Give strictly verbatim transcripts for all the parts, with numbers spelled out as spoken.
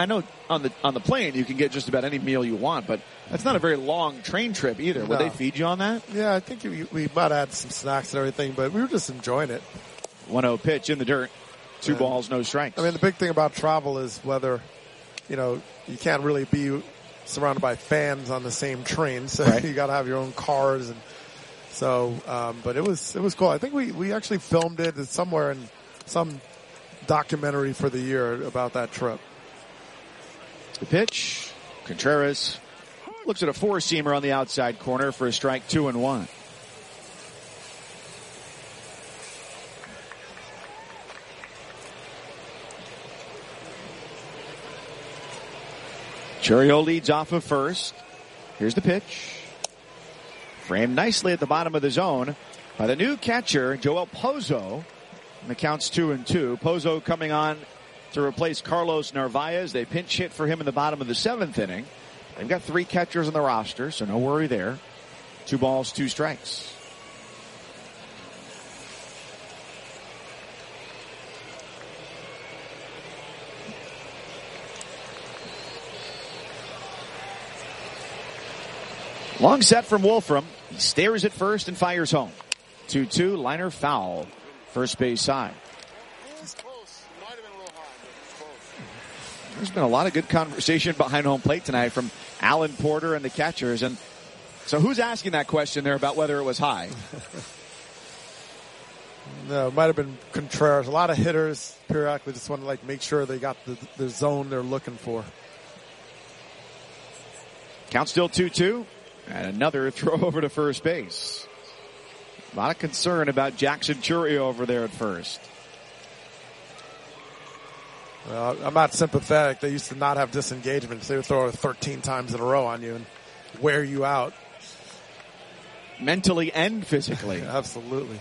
I know on the on the plane you can get just about any meal you want, but that's not a very long train trip either. No. Would they feed you on that? Yeah, I think we, we might add some snacks and everything, but we were just enjoying it. one oh pitch in the dirt. Two and, balls, no strikes. I mean, the big thing about travel is whether, you know, you can't really be surrounded by fans on the same train, so right. you got to have your own cars. And so, um, but it was it was cool. I think we, we actually filmed it somewhere in some documentary for the year about that trip. The pitch, Contreras looks at a four-seamer on the outside corner for a strike, two and one. Chourio leads off of first. Here's the pitch. Framed nicely at the bottom of the zone by the new catcher, Joel Pozo. And the count's two and two. Pozo coming on to replace Carlos Narvaez. They pinch hit for him in the bottom of the seventh inning. They've got three catchers on the roster, so no worry there. Two balls, two strikes. Long set from Wolfram. He stares at first and fires home. two two, liner foul. First base side. There's been a lot of good conversation behind home plate tonight from Alan Porter and the catchers. And so who's asking that question there about whether it was high? No, it might have been Contreras. A lot of hitters periodically just want to like make sure they got the, the zone they're looking for. Count still two two. And another throw over to first base. A lot of concern about Jackson Chourio over there at first. Well, I'm not sympathetic. They used to not have disengagements. They would throw it thirteen times in a row on you and wear you out. Mentally and physically. Absolutely.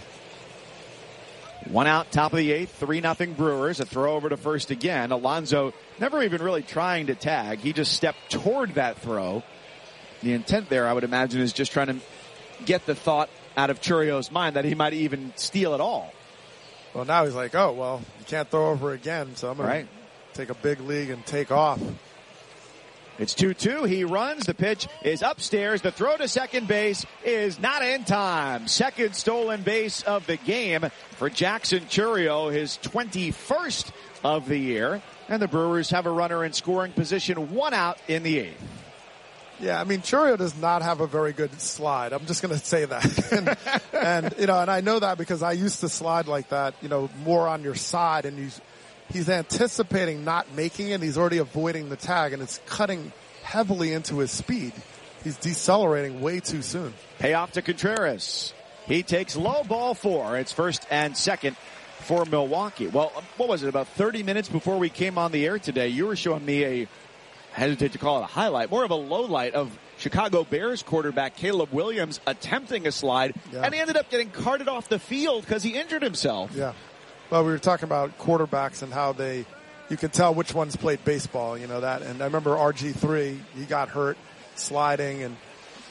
One out, top of the eighth, three nothing Brewers. A throw over to first again. Alonso never even really trying to tag. He just stepped toward that throw. The intent there, I would imagine, is just trying to get the thought out of Chourio's mind that he might even steal it all. Well, now he's like, oh, well, you can't throw over again, so I'm going right. to take a big league and take off. It's two two. He runs. The pitch is upstairs. The throw to second base is not in time. Second stolen base of the game for Jackson Chourio, his twenty-first of the year. And the Brewers have a runner in scoring position, one out in the eighth. Yeah, I mean, Chourio does not have a very good slide. I'm just going to say that. and, and, you know, and I know that because I used to slide like that, you know, more on your side, and he's, he's anticipating not making it. He's already avoiding the tag, and it's cutting heavily into his speed. He's decelerating way too soon. Payoff to Contreras. He takes low ball four. It's first and second for Milwaukee. Well, what was it, about thirty minutes before we came on the air today, you were showing me a, I hesitate to call it a highlight, more of a low light of Chicago Bears quarterback Caleb Williams attempting a slide, yeah. and he ended up getting carted off the field because he injured himself. Yeah. Well, we were talking about quarterbacks and how they, you can tell which ones played baseball, you know that. And I remember R G three, he got hurt sliding, and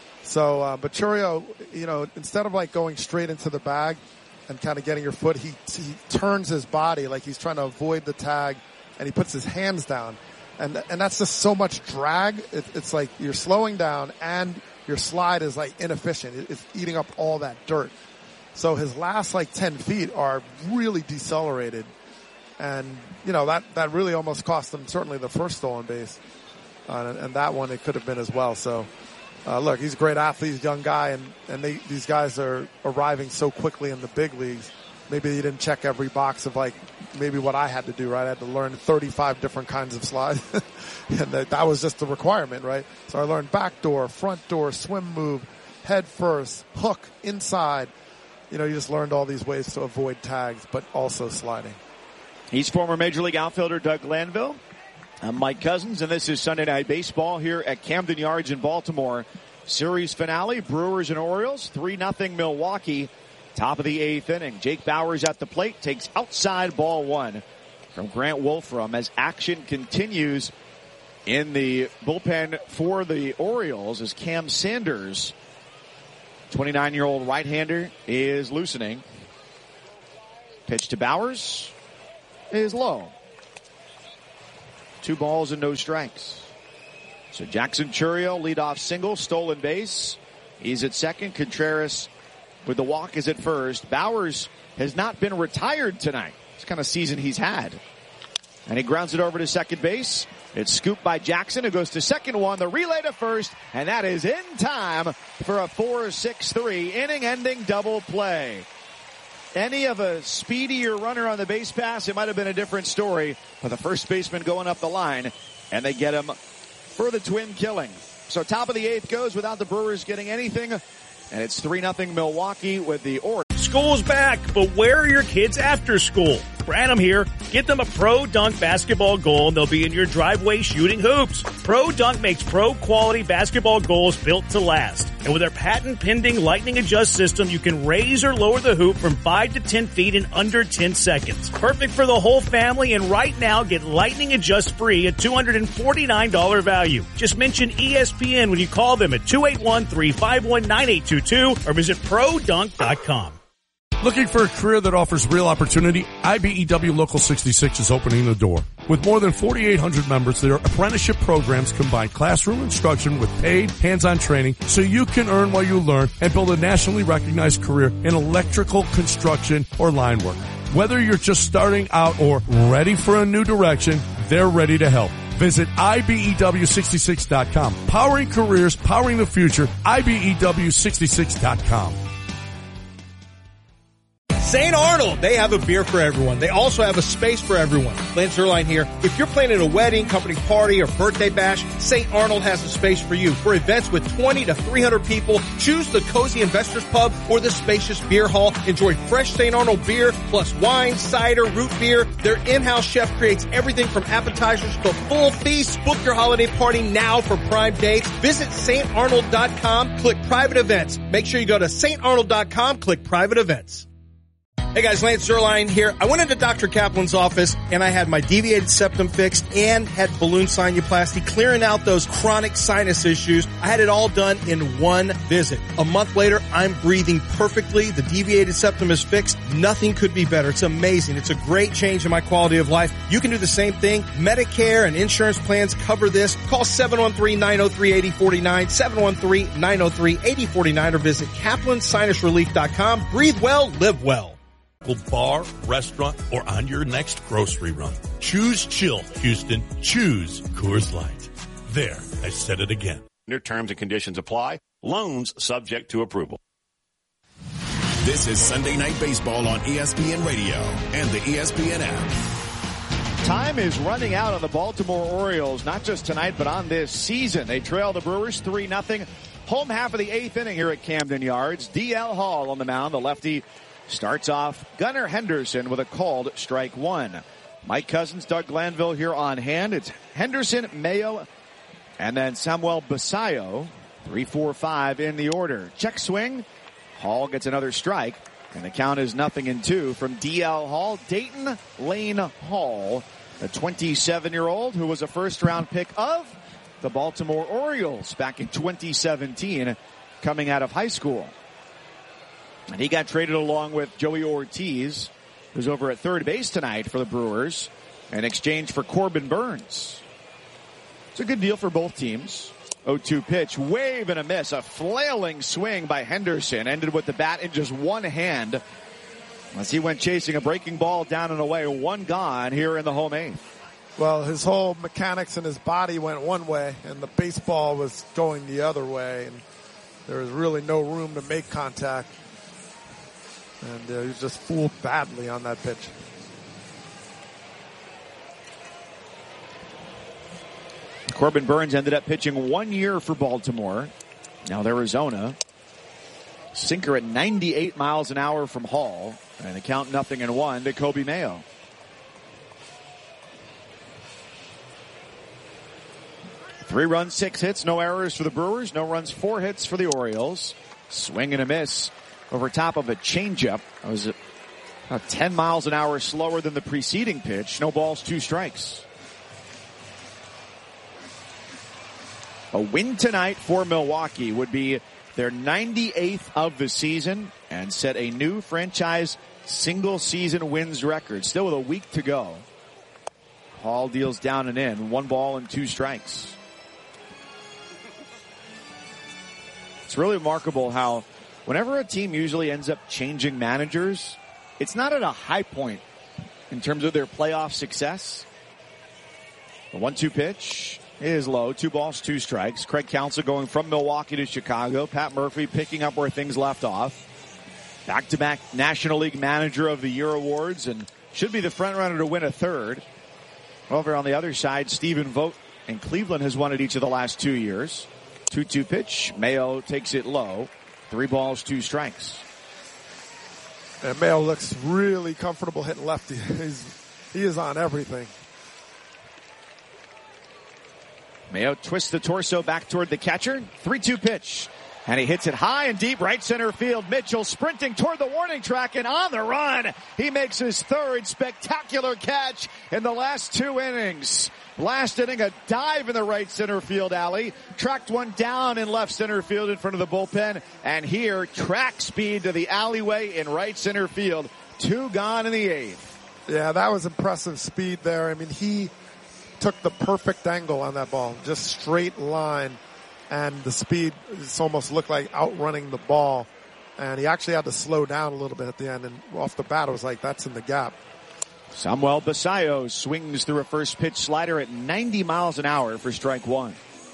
so, uh, but Chourio, you know, instead of like going straight into the bag and kind of getting your foot, he he turns his body like he's trying to avoid the tag, and he puts his hands down. And and that's just so much drag. It, it's like you're slowing down and your slide is like inefficient. It, it's eating up all that dirt. So his last like ten feet are really decelerated. And, you know, that, that really almost cost him certainly the first stolen base. Uh, and, and that one it could have been as well. So, uh, look, he's a great athlete, he's a young guy, and, and they, these guys are arriving so quickly in the big leagues. Maybe he didn't check every box of like maybe what I had to do, right? I had to learn thirty-five different kinds of slides. and that, that was just the requirement, right? So I learned back door, front door, swim move, head first, hook, inside. You know, you just learned all these ways to avoid tags, but also sliding. He's former Major League outfielder Doug Glanville. I'm Mike Cousins, and this is Sunday Night Baseball here at Camden Yards in Baltimore. Series finale, Brewers and Orioles, three nothing Milwaukee. Top of the eighth inning. Jake Bauers at the plate takes outside ball one from Grant Wolfram as action continues in the bullpen for the Orioles as Cam Sanders, twenty-nine-year-old right-hander, is loosening. Pitch to Bauers is low. Two balls and no strikes. So Jackson Chourio, leadoff single, stolen base. He's at second. Contreras with the walk is at first. Bowers has not been retired tonight. It's the kind of season he's had. And he grounds it over to second base. It's scooped by Jackson, who goes to second one. The relay to first, and that is in time for a four six three inning-ending double play. Any of a speedier runner on the base pass, it might have been a different story. But the first baseman going up the line, and they get him for the twin killing. So top of the eighth goes without the Brewers getting anything, and it's three nothing Milwaukee with the order. School's back, but where are your kids after school? Branham here. Get them a Pro Dunk basketball goal and they'll be in your driveway shooting hoops. Pro Dunk makes pro quality basketball goals built to last. And with their patent pending lightning adjust system, you can raise or lower the hoop from five to ten feet in under ten seconds. Perfect for the whole family, and right now get lightning adjust free at two hundred forty-nine dollars value. Just mention E S P N when you call them at two eight one, three five one, nine eight two two or visit pro dunk dot com. Looking for a career that offers real opportunity? I B E W Local sixty-six is opening the door. With more than forty-eight hundred members, their apprenticeship programs combine classroom instruction with paid, hands-on training so you can earn while you learn and build a nationally recognized career in electrical, construction, or line work. Whether you're just starting out or ready for a new direction, they're ready to help. Visit I B E W sixty-six dot com. Powering careers, powering the future, I B E W sixty-six dot com. Saint Arnold, they have a beer for everyone. They also have a space for everyone. Lance Zerline here. If you're planning a wedding, company party, or birthday bash, Saint Arnold has a space for you. For events with twenty to three hundred people, choose the Cozy Investors Pub or the spacious beer hall. Enjoy fresh Saint Arnold beer, plus wine, cider, root beer. Their in-house chef creates everything from appetizers to full feasts. Book your holiday party now for prime dates. Visit saint arnold dot com, click private events. Make sure you go to saint arnold dot com, click private events. Hey guys, Lance Zerline here. I went into Doctor Kaplan's office and I had my deviated septum fixed and had balloon sinuplasty, clearing out those chronic sinus issues. I had it all done in one visit. A month later, I'm breathing perfectly. The deviated septum is fixed. Nothing could be better. It's amazing. It's a great change in my quality of life. You can do the same thing. Medicare and insurance plans cover this. Call seven one three, nine oh three, eight oh four nine, seven one three, nine oh three, eight oh four nine, or visit kaplan sinus relief dot com. Breathe well, live well. Bar, restaurant, or on your next grocery run. Choose chill, Houston. Choose Coors Light. There, I said it again. Their terms and conditions apply. Loans subject to approval. This is Sunday Night Baseball on E S P N Radio and the E S P N app. Time is running out on the Baltimore Orioles, not just tonight, but on this season. They trail the Brewers three nothing. Home half of the eighth inning here at Camden Yards. D L Hall on the mound, the lefty. Starts off Gunnar Henderson with a called strike one. Mike Cousins, Doug Glanville here on hand. It's Henderson, Mayo, and then Samuel Basayo. Three, four, five in the order. Check swing. Hall gets another strike, and the count is nothing in two from D L Hall. Dayton Lane Hall, a twenty-seven-year-old who was a first-round pick of the Baltimore Orioles back in twenty seventeen, coming out of high school. And he got traded along with Joey Ortiz, who's over at third base tonight for the Brewers, in exchange for Corbin Burns. It's a good deal for both teams. oh two pitch, wave and a miss. A flailing swing by Henderson ended with the bat in just one hand as he went chasing a breaking ball down and away. One gone here in the home eighth. Well, his whole mechanics in his body went one way, and the baseball was going the other way, and there was really no room to make contact. And uh, he was just fooled badly on that pitch. Corbin Burns ended up pitching one year for Baltimore. Now Arizona. Sinker at ninety-eight miles an hour from Hall. And the count nothing in one to Kobe Mayo. Three runs, six hits, no errors for the Brewers. No runs, four hits for the Orioles. Swing and a miss over top of a changeup. That was about ten miles an hour slower than the preceding pitch. No balls, two strikes. A win tonight for Milwaukee would be their ninety-eighth of the season and set a new franchise single season wins record. Still with a week to go. Hall deals down and in. One ball and two strikes. It's really remarkable how whenever a team usually ends up changing managers, it's not at a high point in terms of their playoff success. The one two pitch is low. Two balls, two strikes. Craig Counsell going from Milwaukee to Chicago. Pat Murphy picking up where things left off. Back-to-back National League Manager of the Year awards and should be the front runner to win a third. Over on the other side, Stephen Vogt in Cleveland has won it each of the last two years. two two pitch. Mayo takes it low. Three balls, two strikes. And Mayo looks really comfortable hitting lefty. He's, he is on everything. Mayo twists the torso back toward the catcher. three two pitch. And he hits it high and deep right center field. Mitchell sprinting toward the warning track and on the run. He makes his third spectacular catch in the last two innings. Last inning, a dive in the right center field alley. Tracked one down in left center field in front of the bullpen. And here, track speed to the alleyway in right center field. Two gone in the eighth. Yeah, that was impressive speed there. I mean, he took the perfect angle on that ball. Just straight line. And the speed, it's almost looked like outrunning the ball. And he actually had to slow down a little bit at the end. And off the bat, it was like, that's in the gap. Samuel Basallo swings through a first pitch slider at ninety miles an hour for strike one.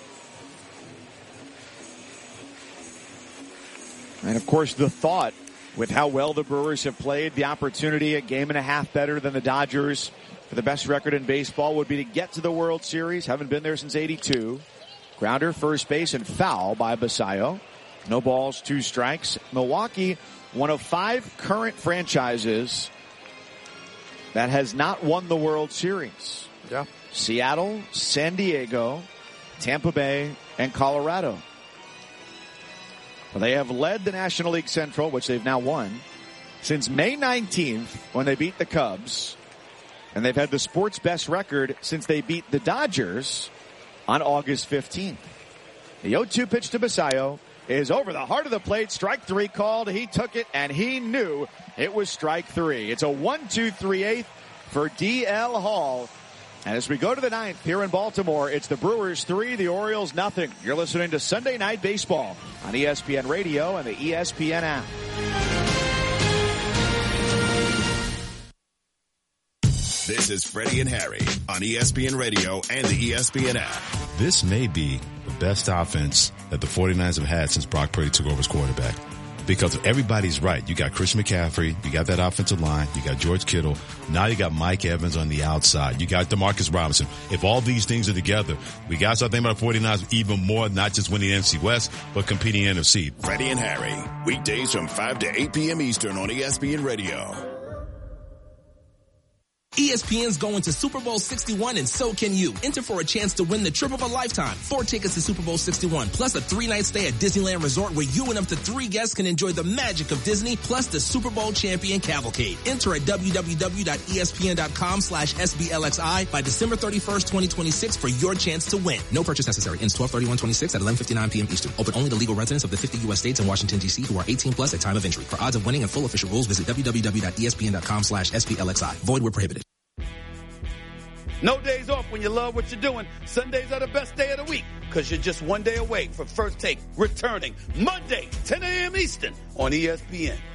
And of course, the thought with how well the Brewers have played, the opportunity a game and a half better than the Dodgers for the best record in baseball would be to get to the World Series. Haven't been there since eighty-two. Grounder, first base, and foul by Basallo. No balls, two strikes. Milwaukee, one of five current franchises that has not won the World Series. Yeah. Seattle, San Diego, Tampa Bay, and Colorado. Well, they have led the National League Central, which they've now won, since May nineteenth when they beat the Cubs. And they've had the sports best record since they beat the Dodgers on August fifteenth. The oh two pitch to Basallo is over the heart of the plate. Strike three called. He took it, and he knew it was strike three. It's a one two three eighth for D L Hall. And as we go to the ninth here in Baltimore, it's the Brewers three, the Orioles nothing. You're listening to Sunday Night Baseball on E S P N Radio and the E S P N app. This is Freddie and Harry on E S P N Radio and the E S P N app. This may be the best offense that the 49ers have had since Brock Purdy took over as quarterback. Because everybody's right. You got Christian McCaffrey. You got that offensive line. You got George Kittle. Now you got Mike Evans on the outside. You got DeMarcus Robinson. If all these things are together, we got to start thinking about the 49ers even more, not just winning the N F C West, but competing in the N F C. Freddie and Harry, weekdays from five to eight p.m. Eastern on E S P N Radio. E S P N's going to Super Bowl sixty-one, and so can you. Enter for a chance to win the trip of a lifetime. Four tickets to Super Bowl sixty-one, plus a three-night stay at Disneyland Resort where you and up to three guests can enjoy the magic of Disney, plus the Super Bowl champion cavalcade. Enter at w w w dot e s p n dot com slash s b l x i by December thirty-first, twenty twenty-six for your chance to win. No purchase necessary. Ends twelve thirty-one twenty-six at eleven fifty-nine p.m. Eastern. Open only to legal residents of the fifty U S states and Washington, D C who are eighteen plus at time of entry. For odds of winning and full official rules, visit w w w dot e s p n dot com slash s b l x i. Void where prohibited. No days off when you love what you're doing. Sundays are the best day of the week because you're just one day away from First Take returning Monday, ten a.m. Eastern on E S P N.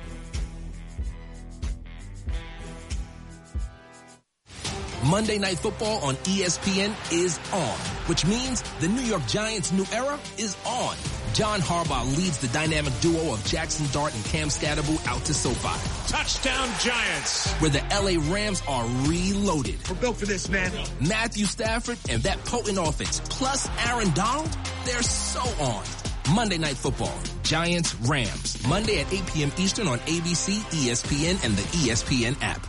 Monday Night Football on E S P N is on, which means the New York Giants' new era is on. John Harbaugh leads the dynamic duo of Jackson Dart and Cam Scatterbo out to SoFi. Touchdown Giants! Where the L A Rams are reloaded. We're built for this, man. Matthew Stafford and that potent offense, plus Aaron Donald, they're so on. Monday Night Football, Giants, Rams. Monday at eight p.m. Eastern on A B C, E S P N, and the E S P N app.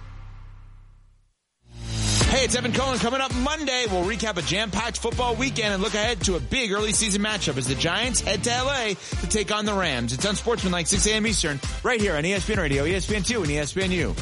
Hey, it's Evan Cohen. Coming up Monday, we'll recap a jam-packed football weekend and look ahead to a big early season matchup as the Giants head to L A to take on the Rams. It's unsportsmanlike, six a.m. Eastern, right here on E S P N Radio, E S P N two, and E S P N U.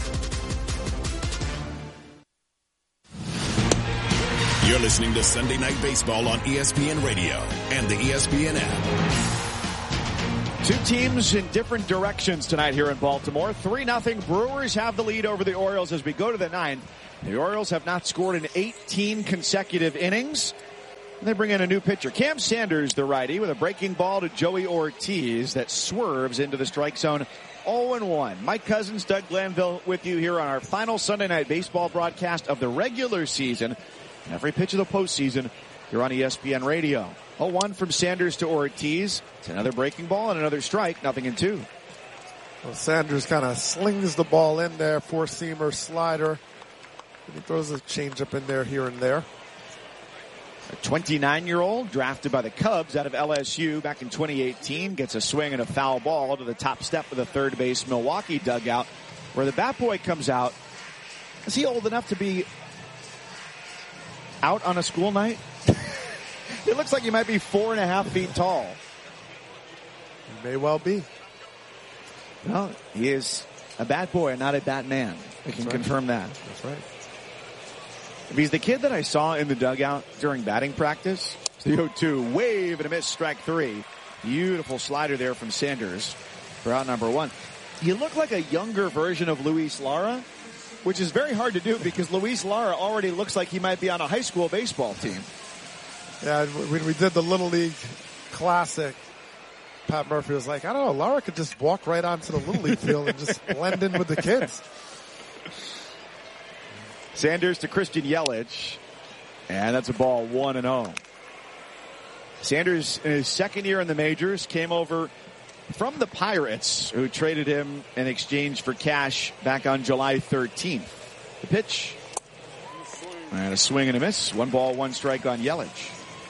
You're listening to Sunday Night Baseball on E S P N Radio and the E S P N app. Two teams in different directions tonight here in Baltimore. three nothing Brewers have the lead over the Orioles as we go to the ninth. The Orioles have not scored in eighteen consecutive innings. They bring in a new pitcher. Cam Sanders, the righty, with a breaking ball to Joey Ortiz that swerves into the strike zone. oh and one. Mike Cousins, Doug Glanville with you here on our final Sunday Night Baseball broadcast of the regular season. And every pitch of the postseason, you're on E S P N Radio. oh one from Sanders to Ortiz. It's another breaking ball and another strike. Nothing in two. Well, Sanders kind of slings the ball in there. Four-seamer, slider. And he throws a changeup in there here and there. A twenty-nine-year-old drafted by the Cubs out of L S U back in twenty eighteen gets a swing and a foul ball to the top step of the third base Milwaukee dugout where the bat boy comes out. Is he old enough to be out on a school night? It looks like he might be four and a half feet tall. He may well be. Well, he is a bat boy and not a bat man. I can right. confirm that. That's right. If he's the kid that I saw in the dugout during batting practice, the oh two, wave and a miss, strike three. Beautiful slider there from Sanders for out number one. You look like a younger version of Luis Lara, which is very hard to do because Luis Lara already looks like he might be on a high school baseball team. Yeah, when we did the Little League Classic, Pat Murphy was like, I don't know, Lara could just walk right onto the Little League field and just blend in with the kids. Sanders to Christian Yelich, and that's a ball one and oh. Sanders, in his second year in the majors, came over from the Pirates, who traded him in exchange for cash back on July thirteenth. The pitch, and a swing and a miss. One ball, one strike on Yelich.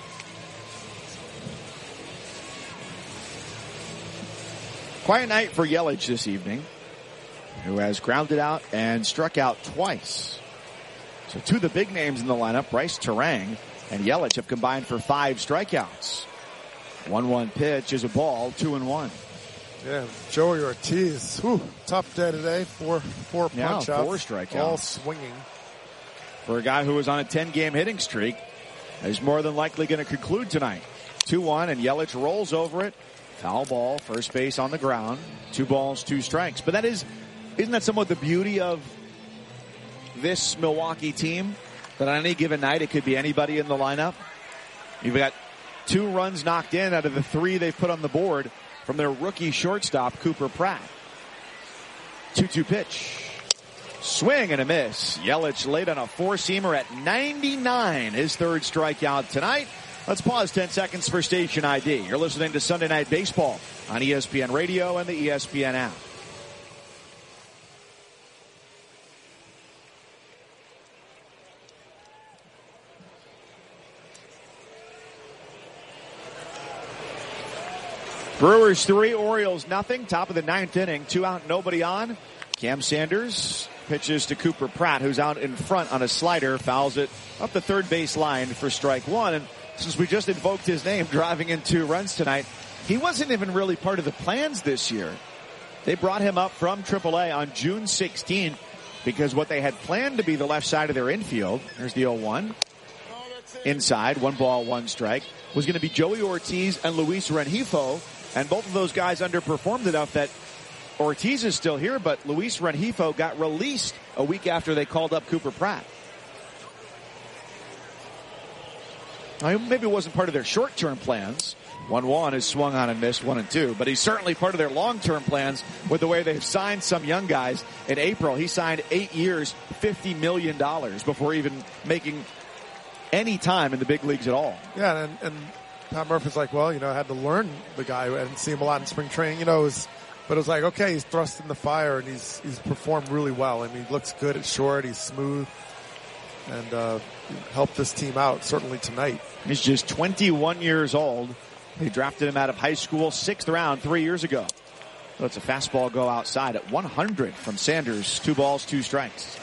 Quiet night for Yelich this evening, who has grounded out and struck out twice. So two of the big names in the lineup, Bryce Terang and Yelich, have combined for five strikeouts. one one pitch is a ball, two and one. Yeah, Joey Ortiz, whew, tough day today. Four, four yeah, punch outs. Four strikeouts. All swinging. For a guy who was on a ten-game hitting streak, is more than likely going to conclude tonight. two one, and Yelich rolls over it. Foul ball, first base on the ground. Two balls, two strikes. But that is, isn't that somewhat the beauty of this Milwaukee team, that on any given night it could be anybody in the lineup? You've got two runs knocked in out of the three they've put on the board from their rookie shortstop, Cooper Pratt. two two pitch. Swing and a miss. Yelich laid on a four-seamer at ninety-nine, his third strikeout tonight. Let's pause ten seconds for station I D. You're listening to Sunday Night Baseball on E S P N Radio and the E S P N app. Brewers three, Orioles nothing. Top of the ninth inning. Two out, nobody on. Cam Sanders pitches to Cooper Pratt, who's out in front on a slider, fouls it up the third base line for strike one. And since we just invoked his name, driving in two runs tonight, he wasn't even really part of the plans this year. They brought him up from triple A on June sixteenth because what they had planned to be the left side of their infield, there's the oh one, inside, one ball, one strike, was going to be Joey Ortiz and Luis Rengifo. And both of those guys underperformed enough that Ortiz is still here, but Luis Rengifo got released a week after they called up Cooper Pratt. Now, maybe it wasn't part of their short-term plans. one one is swung on and missed, one and two. But he's certainly part of their long-term plans with the way they've signed some young guys. In April, he signed eight years, fifty million dollars before even making any time in the big leagues at all. Yeah, and, and Pat Murphy's like, well, you know, I had to learn the guy. I didn't see him a lot in spring training, you know, it was, but it was like, okay, he's thrust in the fire and he's he's performed really well. I mean, he looks good at short, he's smooth, and uh, helped this team out, certainly tonight. He's just twenty-one years old. They drafted him out of high school, sixth round, three years ago. So it's a fastball go outside at one hundred from Sanders. Two balls, two strikes.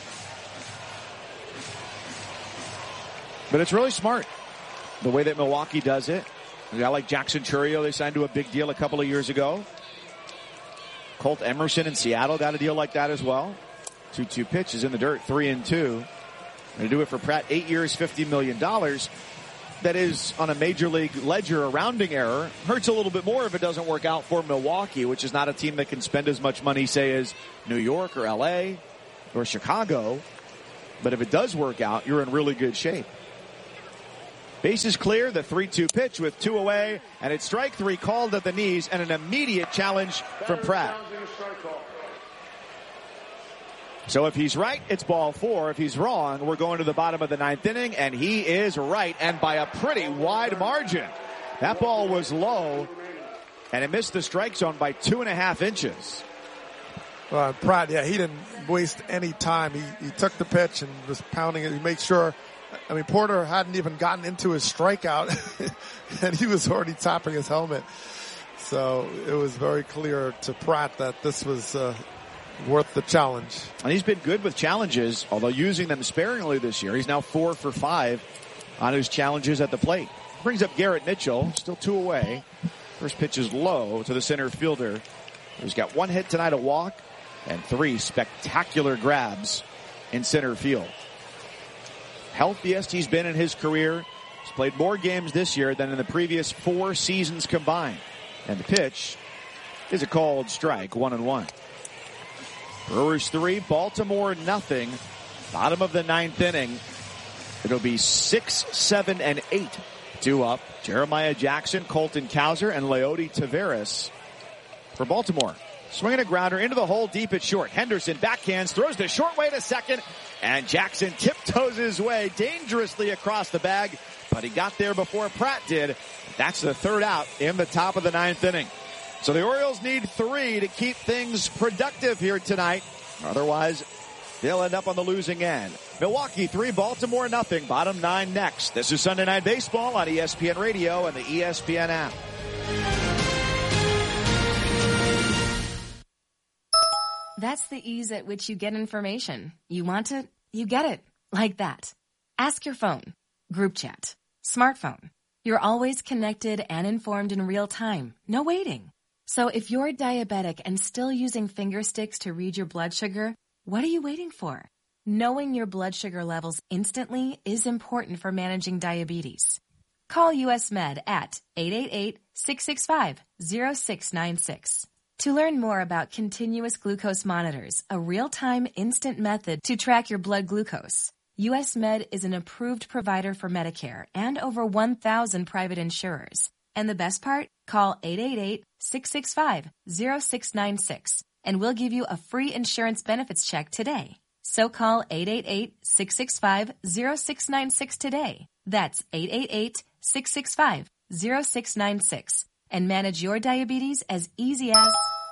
But it's really smart, the way that Milwaukee does it. A guy like Jackson Chourio, they signed to a big deal a couple of years ago. Colt Emerson in Seattle got a deal like that as well. two two pitches in the dirt, three and two. Going to do it for Pratt, eight years, fifty million dollars. That is, on a major league ledger, a rounding error. Hurts a little bit more if it doesn't work out for Milwaukee, which is not a team that can spend as much money, say, as New York or L A or Chicago. But if it does work out, you're in really good shape. Bases clear, the three two pitch with two away, and it's strike three called at the knees, and an immediate challenge from Pratt. So if he's right, it's ball four. If he's wrong, we're going to the bottom of the ninth inning, and he is right, and by a pretty wide margin. That ball was low, and it missed the strike zone by two and a half inches. Uh, Pratt, yeah, he didn't waste any time. He, he took the pitch and was pounding it. He made sure. I mean, Porter hadn't even gotten into his strikeout, and he was already tapping his helmet. So it was very clear to Pratt that this was uh, worth the challenge. And he's been good with challenges, although using them sparingly this year. He's now four for five on his challenges at the plate. Brings up Garrett Mitchell, still two away. First pitch is low to the center fielder. He's got one hit tonight, a walk, and three spectacular grabs in center field. Healthiest he's been in his career. He's played more games this year than in the previous four seasons combined. And the pitch is a called strike, one and one. Brewers three, Baltimore nothing. Bottom of the ninth inning. It'll be six, seven, and eight. Two up. Jeremiah Jackson, Colton Cowser, and Leody Taveras for Baltimore. Swinging a grounder into the hole deep at short. Henderson backhands, throws the short way to second, and Jackson tiptoes his way dangerously across the bag, but he got there before Pratt did. That's the third out in the top of the ninth inning. So the Orioles need three to keep things productive here tonight. Otherwise, they'll end up on the losing end. Milwaukee three, Baltimore nothing. Bottom nine next. This is Sunday Night Baseball on E S P N Radio and the E S P N app. That's the ease at which you get information. You want it, you get it. Like that. Ask your phone. Group chat. Smartphone. You're always connected and informed in real time. No waiting. So if you're diabetic and still using finger sticks to read your blood sugar, what are you waiting for? Knowing your blood sugar levels instantly is important for managing diabetes. Call U S Med at eight eight eight, six six five, zero six nine six. To learn more about continuous glucose monitors, a real-time instant method to track your blood glucose, U S Med is an approved provider for Medicare and over one thousand private insurers. And the best part? Call eight eight eight, six six five, zero six nine six and we'll give you a free insurance benefits check today. So call eight eight eight, six six five, zero six nine six today. That's eight eight eight, six six five, zero six nine six. And manage your diabetes as easy as...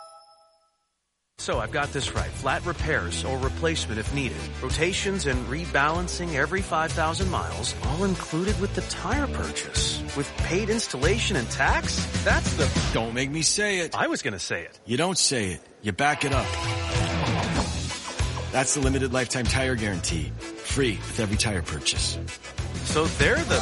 So I've got this right. Flat repairs or replacement if needed. Rotations and rebalancing every five thousand miles, all included with the tire purchase. With paid installation and tax? That's the... Don't make me say it. I was going to say it. You don't say it. You back it up. That's the limited lifetime tire guarantee. Free with every tire purchase. So they're the...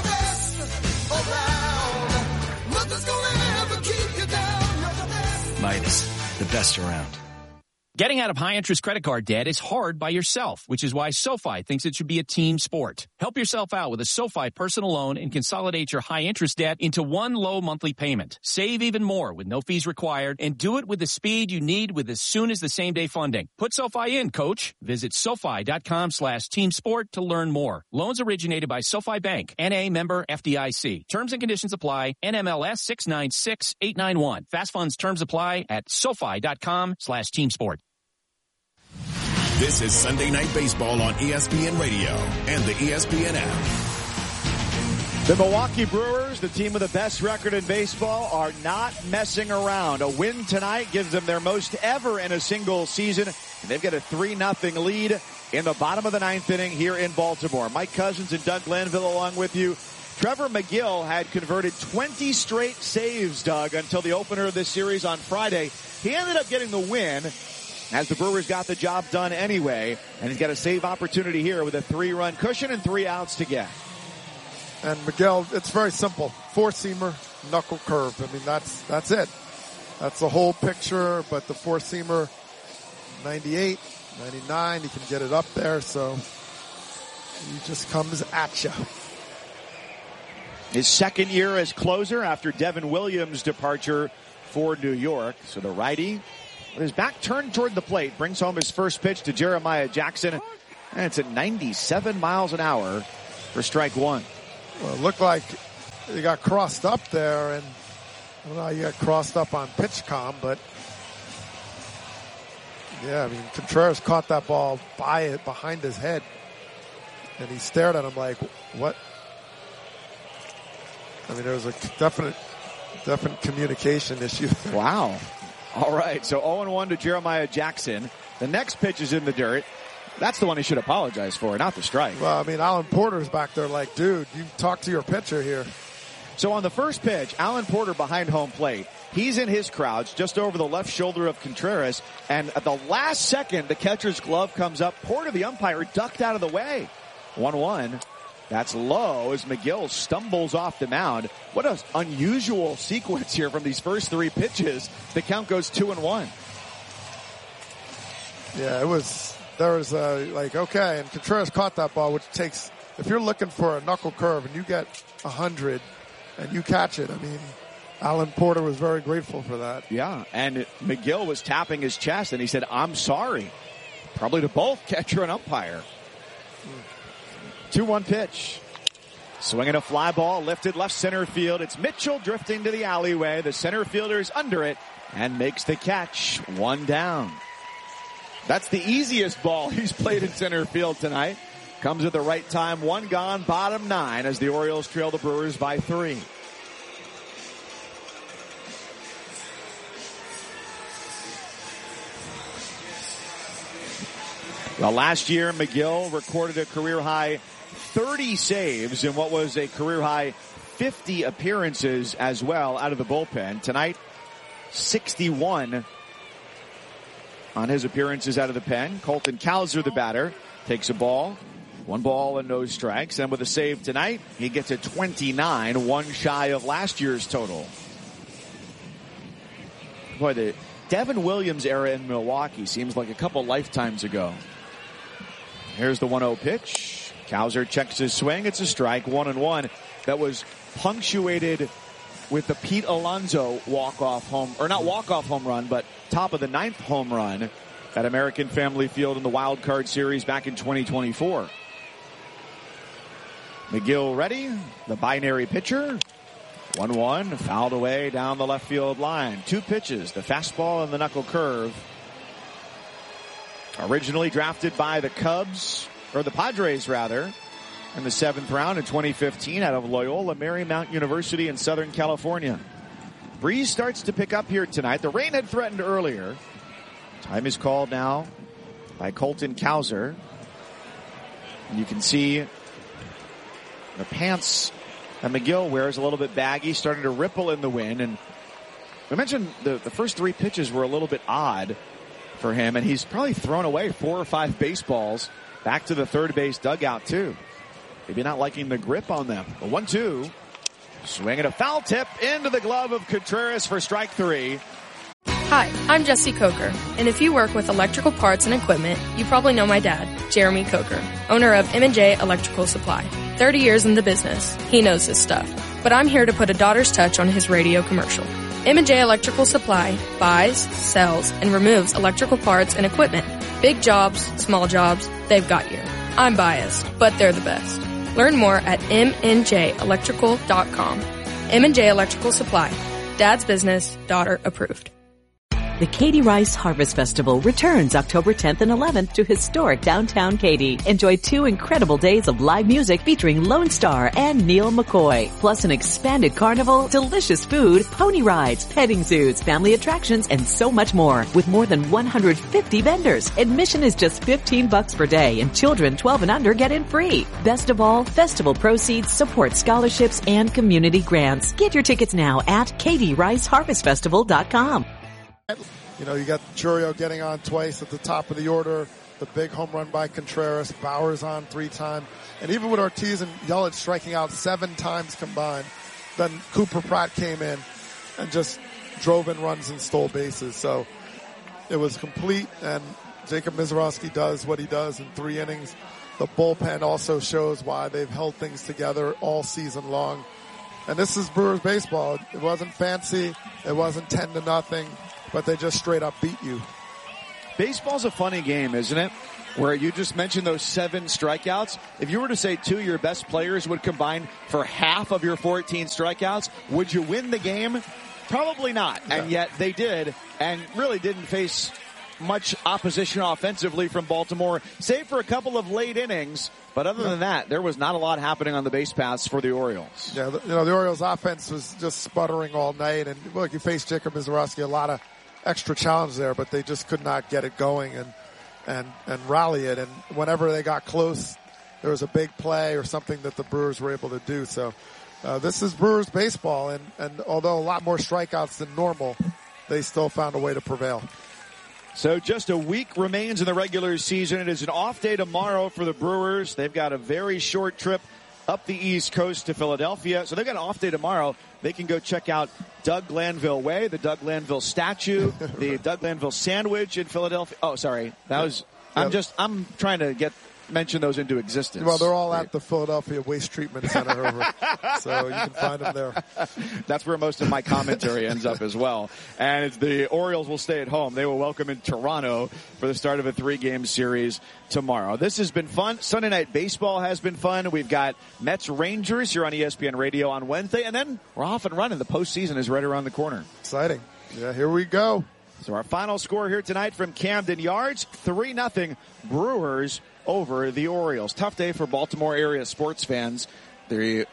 Midas, the best around. Getting out of high-interest credit card debt is hard by yourself, which is why SoFi thinks it should be a team sport. Help yourself out with a SoFi personal loan and consolidate your high-interest debt into one low monthly payment. Save even more with no fees required, and do it with the speed you need with as soon as the same-day funding. Put SoFi in, coach. Visit SoFi.com slash team sport to learn more. Loans originated by SoFi Bank, N A member F D I C. Terms and conditions apply. N M L S six nine six eight nine one. Fast funds terms apply at SoFi.com slash team sport. This is Sunday Night Baseball on E S P N Radio and the E S P N app. The Milwaukee Brewers, the team with the best record in baseball, are not messing around. A win tonight gives them their most ever in a single season, and they've got a three nothing lead in the bottom of the ninth inning here in Baltimore. Mike Cousins and Doug Glanville along with you. Trevor McGill had converted twenty straight saves, Doug, until the opener of this series on Friday. He ended up getting the win, as the Brewers got the job done anyway, and he's got a save opportunity here with a three-run cushion and three outs to get. And Miguel, it's very simple. Four-seamer, knuckle curve. I mean, that's that's it. That's the whole picture, but the four-seamer, ninety-eight, ninety-nine, he can get it up there, so he just comes at you. His second year as closer after Devin Williams' departure for New York. So the righty, with his back turned toward the plate, brings home his first pitch to Jeremiah Jackson. And it's at ninety-seven miles an hour for strike one. Well, it looked like you got crossed up there, and I don't know how you got crossed up on pitch com, but yeah, I mean, Contreras caught that ball by it behind his head, and he stared at him like, what? I mean, there was a definite, definite communication issue. Wow. All right, so oh and one to Jeremiah Jackson. The next pitch is in the dirt. That's the one he should apologize for, not the strike. Well, I mean, Alan Porter's back there like, dude, you talk to your pitcher here. So on the first pitch, Alan Porter behind home plate. He's in his crouch just over the left shoulder of Contreras. And at the last second, the catcher's glove comes up. Porter, the umpire, ducked out of the way. one one. That's low as McGill stumbles off the mound. What an unusual sequence here from these first three pitches. The count goes two and one. Yeah, it was, there was uh, like, okay, and Contreras caught that ball, which takes, if you're looking for a knuckle curve and you get one hundred and you catch it, I mean, Alan Porter was very grateful for that. Yeah, and McGill was tapping his chest and he said, I'm sorry. Probably to both catcher and umpire. two one pitch. Swinging a fly ball, lifted left center field. It's Mitchell drifting to the alleyway. The center fielder's under it and makes the catch. One down. That's the easiest ball he's played in center field tonight. Comes at the right time. One gone, bottom nine as the Orioles trail the Brewers by three. Well, last year, McGill recorded a career-high thirty saves in what was a career-high fifty appearances as well out of the bullpen. Tonight, sixty-one on his appearances out of the pen. Colton Cowser, the batter, takes a ball. One ball and no strikes. And with a save tonight, he gets a twenty-nine, one shy of last year's total. Boy, the Devin Williams era in Milwaukee seems like a couple lifetimes ago. Here's the one oh pitch. Cowser checks his swing. It's a strike, one and one. That was punctuated with the Pete Alonso walk-off home, or not walk-off home run, but top of the ninth home run at American Family Field in the Wild Card Series back in twenty twenty-four. McGill ready, the binary pitcher. one one, fouled away down the left field line. Two pitches, the fastball and the knuckle curve. Originally drafted by the Cubs, or the Padres rather, in the seventh round in twenty fifteen out of Loyola Marymount University in Southern California. Breeze starts to pick up here tonight. The rain had threatened earlier. Time is called now by Colton Cowser. And you can see the pants that McGill wears a little bit baggy, starting to ripple in the wind. And we mentioned the, the first three pitches were a little bit odd for him, and he's probably thrown away four or five baseballs back to the third base dugout too. Maybe not liking the grip on them. A one two. Swinging a foul tip into the glove of Contreras for strike three. Hi, I'm Jesse Coker, and if you work with electrical parts and equipment, you probably know my dad, Jeremy Coker, owner of M and J Electrical Supply. thirty years in the business. He knows his stuff. But I'm here to put a daughter's touch on his radio commercial. M and J Electrical Supply buys, sells, and removes electrical parts and equipment. Big jobs, small jobs, they've got you. I'm biased, but they're the best. Learn more at m n j electrical dot com. M and J Electrical Supply. Dad's business, daughter approved. The Katie Rice Harvest Festival returns October tenth and eleventh to historic downtown Katy. Enjoy two incredible days of live music featuring Lone Star and Neil McCoy, plus an expanded carnival, delicious food, pony rides, petting zoos, family attractions, and so much more. With more than one hundred fifty vendors, admission is just fifteen bucks per day, and children twelve and under get in free. Best of all, festival proceeds support scholarships and community grants. Get your tickets now at katie rice harvest festival dot com. You know, you got Chourio getting on twice at the top of the order, the big home run by Contreras, Bauer's on three times, and even with Ortiz and Yelich striking out seven times combined, then Cooper Pratt came in and just drove in runs and stole bases. So it was complete, and Jacob Misiorowski does what he does in three innings. The bullpen also shows why they've held things together all season long. And this is Brewers baseball. It wasn't fancy. It wasn't ten to nothing. But they just straight up beat you. baseball's a funny game, isn't it? Where you just mentioned those seven strikeouts. If you were to say two of your best players would combine for half of your fourteen strikeouts, would you win the game? Probably not. And yet they did, and really didn't face much opposition offensively from Baltimore, save for a couple of late innings. But other than that, there was not a lot happening on the base paths for the Orioles. Yeah, the, you know, the Orioles offense was just sputtering all night. And look, you faced Jacob Misiorowski, a lot of extra challenge there, but they just could not get it going and, and, and rally it. And whenever they got close, there was a big play or something that the Brewers were able to do. So, uh, this is Brewers baseball. And, and although a lot more strikeouts than normal, they still found a way to prevail. So just a week remains in the regular season. It is an off day tomorrow for the Brewers. They've got a very short trip up the East Coast to Philadelphia. So they've got an off day tomorrow. They can go check out Doug Glanville Way, the Doug Glanville statue, the Doug Glanville sandwich in Philadelphia. Oh, sorry. That was, I'm just, I'm trying to get, mention those into existence. Well, they're all at the Philadelphia Waste Treatment Center over, so you can find them there. That's where most of my commentary ends up as well. And it's the Orioles will stay at home. They will welcome in Toronto for the start of a three-game series tomorrow. This has been fun. Sunday Night Baseball has been fun. We've got Mets Rangers here on E S P N Radio on Wednesday, and then we're off and running. The postseason is right around the corner. Exciting. Yeah, here we go. So our final score here tonight from Camden Yards, three nothing Brewers over the Orioles. Tough day for Baltimore area sports fans. The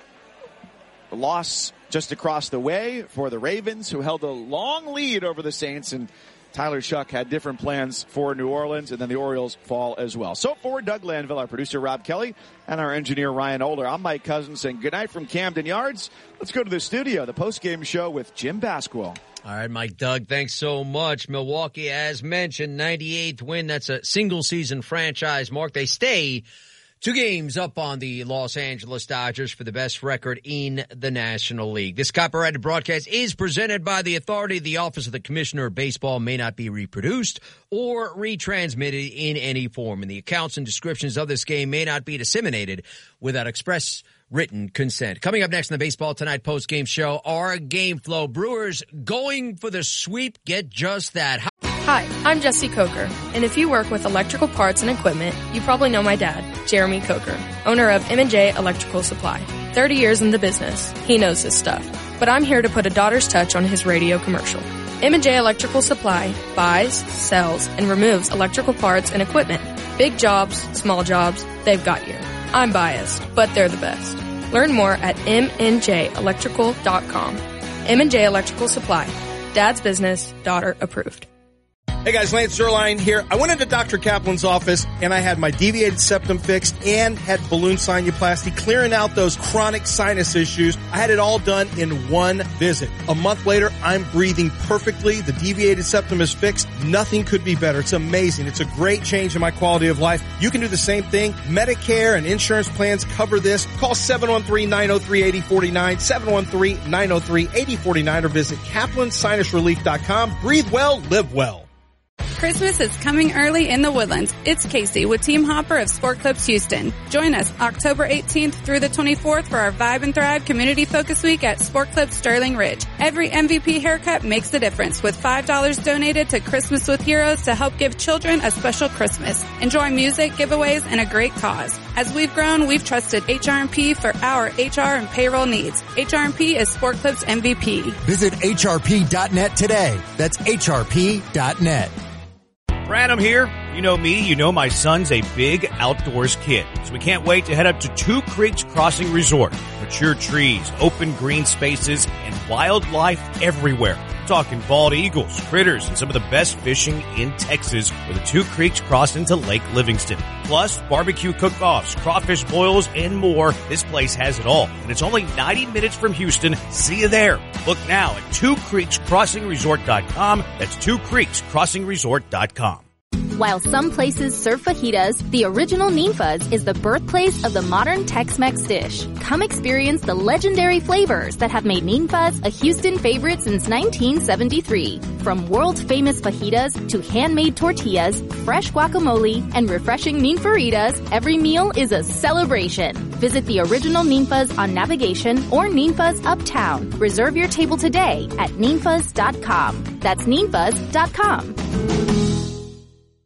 loss just across the way for the Ravens, who held a long lead over the Saints, and Tyler Shuck had different plans for New Orleans, and then the Orioles fall as well. So for Doug Glanville, our producer Rob Kelly, and our engineer Ryan Older, I'm Mike Cousins saying good night from Camden Yards. Let's go to the studio, the post-game show with Jim Basquill. All right, Mike, Doug, thanks so much. Milwaukee, as mentioned, ninety-eighth win. That's a single-season franchise mark. They stay two games up on the Los Angeles Dodgers for the best record in the National League. This copyrighted broadcast is presented by the authority. The Office of the Commissioner of Baseball may not be reproduced or retransmitted in any form, and the accounts and descriptions of this game may not be disseminated without express written consent. Coming up next in the Baseball Tonight post-game show, our game flow. Brewers going for the sweep. Get just that. Hi, I'm Jesse Coker, and if you work with electrical parts and equipment, you probably know my dad, Jeremy Coker, owner of M and J Electrical Supply. thirty years in the business. He knows his stuff. But I'm here to put a daughter's touch on his radio commercial. M and J Electrical Supply buys, sells, and removes electrical parts and equipment. Big jobs, small jobs, they've got you. I'm biased, but they're the best. Learn more at m n j electrical dot com. M and J Electrical Supply. Dad's business, daughter approved. Hey guys, Lance Zerline here. I went into Doctor Kaplan's office and I had my deviated septum fixed and had balloon sinuplasty, clearing out those chronic sinus issues. I had it all done in one visit. A month later, I'm breathing perfectly. The deviated septum is fixed. Nothing could be better. It's amazing. It's a great change in my quality of life. You can do the same thing. Medicare and insurance plans cover this. Call seven one three, nine oh three, eight oh four nine, seven one three, nine oh three, eight oh four nine, or visit kaplan sinus relief dot com. Breathe well, live well. Christmas is coming early in the Woodlands. It's Casey with Team Hopper of Sport Clips Houston. Join us October eighteenth through the twenty-fourth for our Vibe and Thrive Community Focus Week at Sport Clips Sterling Ridge. Every M V P haircut makes a difference, with five dollars donated to Christmas with Heroes to help give children a special Christmas. Enjoy music, giveaways, and a great cause. As we've grown, we've trusted H R and P for our H R and payroll needs. H R and P is Sport Clips M V P. Visit H R P dot net today. That's H R P dot net. Branham here. You know me, you know my son's a big outdoors kid. So we can't wait to head up to Two Creeks Crossing Resort. Mature trees, open green spaces, and wildlife everywhere. We're talking bald eagles, critters, and some of the best fishing in Texas, where the Two Creeks cross into Lake Livingston. Plus, barbecue cook-offs, crawfish boils, and more. This place has it all. And it's only ninety minutes from Houston. See you there. Look now at two creeks crossing resort dot com. That's two creeks crossing resort dot com. While some places serve fajitas, the original Ninfa's is the birthplace of the modern Tex-Mex dish. Come experience the legendary flavors that have made Ninfa's a Houston favorite since nineteen seventy-three. From world-famous fajitas to handmade tortillas, fresh guacamole, and refreshing ninfaritas, every meal is a celebration. Visit the original Ninfa's on Navigation or Ninfa's Uptown. Reserve your table today at ninfas dot com. That's ninfas dot com.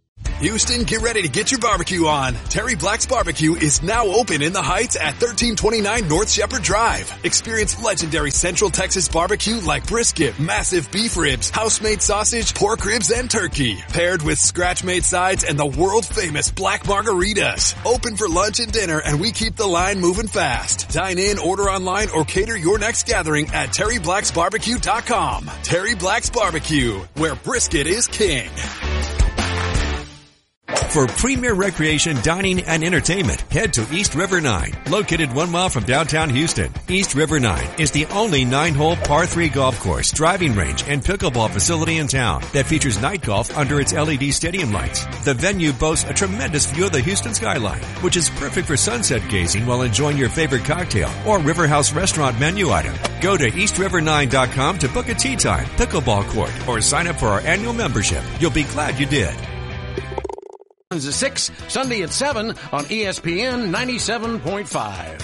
Houston, get ready to get your barbecue on. Terry Black's Barbecue is now open in the Heights at thirteen twenty-nine North Shepherd Drive. Experience legendary Central Texas barbecue like brisket, massive beef ribs, house-made sausage, pork ribs, and turkey. Paired with scratch-made sides and the world-famous black margaritas. Open for lunch and dinner, and we keep the line moving fast. Dine in, order online, or cater your next gathering at terry blacks barbecue dot com. Terry Black's Barbecue, where brisket is king. For premier recreation, dining, and entertainment, head to East River nine, located one mile from downtown Houston. East River nine is the only nine-hole par three golf course, driving range, and pickleball facility in town that features night golf under its L E D stadium lights. The venue boasts a tremendous view of the Houston skyline, which is perfect for sunset gazing while enjoying your favorite cocktail or River House restaurant menu item. Go to east river nine dot com to book a tee time, pickleball court, or sign up for our annual membership. You'll be glad you did. At six, Sunday at seven on E S P N ninety-seven point five.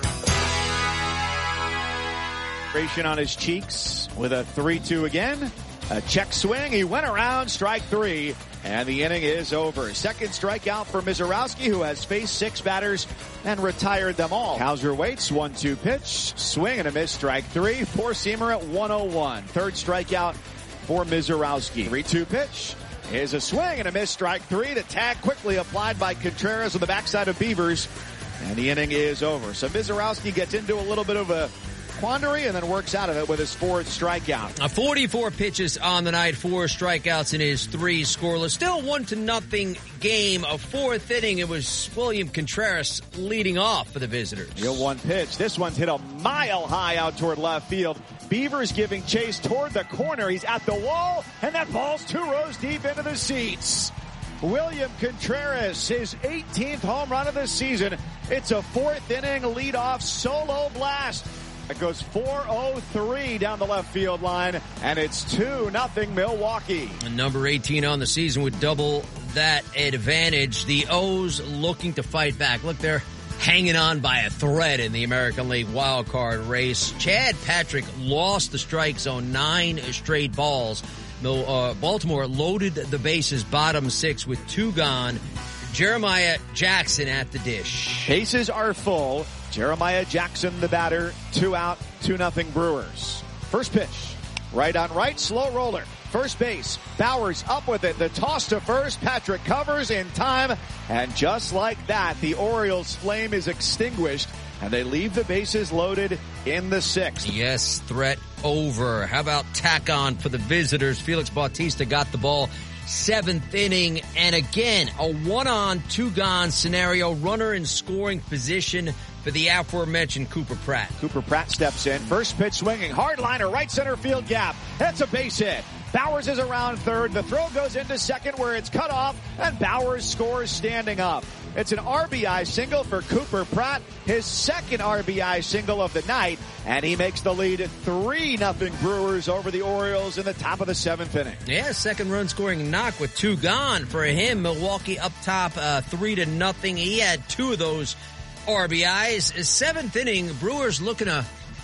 On his cheeks with a three two again. A check swing. He went around, strike three, and the inning is over. Second strikeout for Mizorowski, who has faced six batters and retired them all. Hauser waits, one two pitch, swing and a miss, strike three. Four-seamer at one oh one. Third strikeout for Mizorowski. three two pitch. Is a swing and a miss, strike three. The tag quickly applied by Contreras on the backside of Beavers, and the inning is over. So Mizorowski gets into a little bit of a quandary and then works out of it with his fourth strikeout. Uh, forty-four pitches on the night, four strikeouts in his three scoreless. Still one to nothing game. A fourth inning, it was William Contreras leading off for the visitors. He'll one pitch. This one's hit a mile high out toward left field. Beavers giving chase toward the corner. He's at the wall, and that ball's two rows deep into the seats. William Contreras, his eighteenth home run of the season. It's a fourth inning leadoff solo blast. It goes four oh three down the left field line, and it's two nothing Milwaukee. And number eighteen on the season would double that advantage. The O's looking to fight back. Look, they're hanging on by a thread in the American League wild card race. Chad Patrick lost the strike zone, nine straight balls. Uh, Baltimore loaded the bases, bottom six with two gone. Jeremiah Jackson at the dish. Bases are full. Jeremiah Jackson, the batter, two out, two nothing Brewers. First pitch, right on right, slow roller. First base, Bowers up with it. The toss to first, Patrick covers in time. And just like that, the Orioles' flame is extinguished, and they leave the bases loaded in the sixth. Yes, threat over. How about tack on for the visitors? Felix Bautista got the ball. Seventh inning, and again, a one-on, two-gone scenario. Runner in scoring position for the aforementioned Cooper Pratt. Cooper Pratt steps in. First pitch swinging. Hard liner, right center field gap. That's a base hit. Bowers is around third. The throw goes into second where it's cut off, and Bowers scores standing up. It's an R B I single for Cooper Pratt, his second R B I single of the night, and he makes the lead three nothing Brewers over the Orioles in the top of the seventh inning. Yeah, second run scoring knock with two gone for him. Milwaukee up top uh, three to nothing. He had two of those R B Is. Seventh inning, Brewers looking to